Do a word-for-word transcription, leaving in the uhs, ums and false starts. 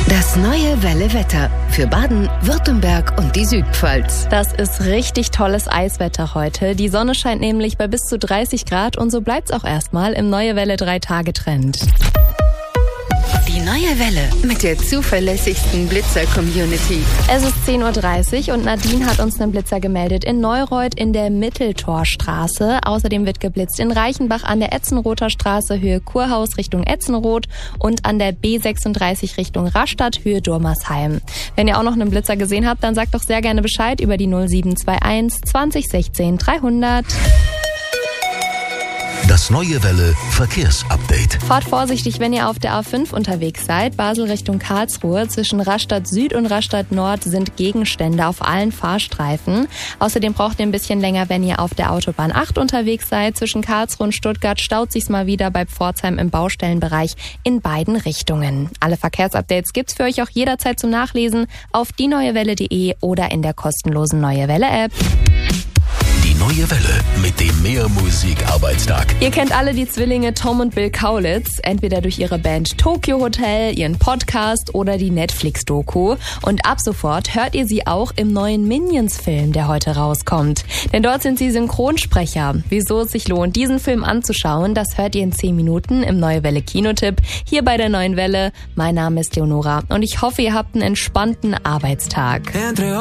Das neue Welle Wetter für Baden, Württemberg und die Südpfalz. Das ist richtig tolles Eiswetter heute. Die Sonne scheint nämlich bei bis zu dreißig Grad und so bleibt's auch erstmal im Neue Welle drei Tage Trend. Die neue Welle mit der zuverlässigsten Blitzer-Community. Es ist zehn Uhr dreißig und Nadine hat uns einen Blitzer gemeldet in Neureuth in der Mitteltorstraße. Außerdem wird geblitzt in Reichenbach an der Etzenrother Straße Höhe Kurhaus Richtung Etzenroth und an der B sechsunddreißig Richtung Rastatt Höhe Durmersheim. Wenn ihr auch noch einen Blitzer gesehen habt, dann sagt doch sehr gerne Bescheid über die null sieben zwei eins zwanzig sechzehn dreihundert. Das neue Welle Verkehrsupdate. Fahrt vorsichtig, wenn ihr auf der A fünf unterwegs seid. Basel Richtung Karlsruhe. Zwischen Rastatt Süd und Rastatt Nord sind Gegenstände auf allen Fahrstreifen. Außerdem braucht ihr ein bisschen länger, wenn ihr auf der Autobahn acht unterwegs seid. Zwischen Karlsruhe und Stuttgart staut sich's mal wieder bei Pforzheim im Baustellenbereich in beiden Richtungen. Alle Verkehrsupdates gibt's für euch auch jederzeit zum Nachlesen auf die neue welle punkt de oder in der kostenlosen Neue Welle App. Die neue Welle mit dem Mehrmusik-Arbeitstag. Ihr kennt alle die Zwillinge Tom und Bill Kaulitz, entweder durch ihre Band Tokyo Hotel, ihren Podcast oder die Netflix-Doku. Und ab sofort hört ihr sie auch im neuen Minions-Film, der heute rauskommt. Denn dort sind sie Synchronsprecher. Wieso es sich lohnt, diesen Film anzuschauen, das hört ihr in zehn Minuten im Neue Welle Kinotipp hier bei der Neuen Welle. Mein Name ist Leonora und ich hoffe, ihr habt einen entspannten Arbeitstag.